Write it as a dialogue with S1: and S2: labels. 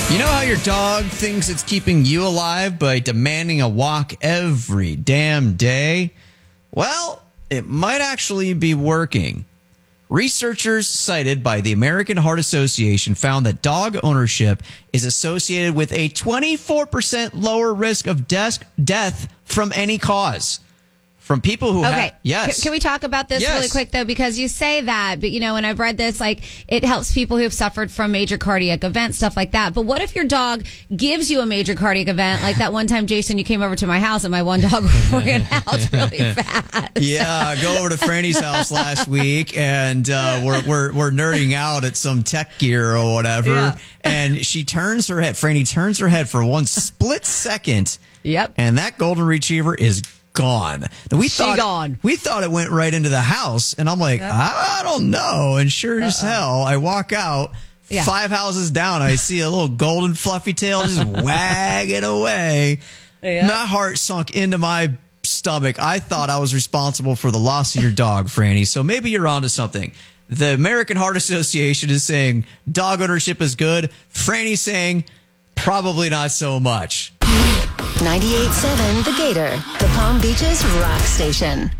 S1: You know how your dog thinks it's keeping you alive by demanding a walk every damn day? Well, it might actually be working. Researchers cited by the American Heart Association found that dog ownership is associated with a 24% lower risk of death from any cause. From people who
S2: Okay.
S1: have... Yes.
S2: Can we talk about this really quick, though? Because you say that, but, when I've read this, it helps people who have suffered from major cardiac events, stuff like that. But what if your dog gives you a major cardiac event? Like that one time, Jason, you came over to my house and my one dog ran out really fast.
S1: Yeah, go over to Franny's house last week, and we're nerding out at some tech gear or whatever.
S2: Yeah.
S1: And Franny turns her head for one split second.
S2: Yep.
S1: And that golden retriever is gone. We thought it went right into the house, and I'm like, I don't know. And sure as hell, I walk out.
S2: Yeah.
S1: 5 houses down, I see a little golden fluffy tail just wagging away.
S2: Yeah.
S1: My heart sunk into my stomach. I thought I was responsible for the loss of your dog, Franny. So maybe you're onto something. The American Heart Association is saying dog ownership is good. Franny's saying probably not so much.
S3: 98.7 The Gator, the Palm Beaches rock station.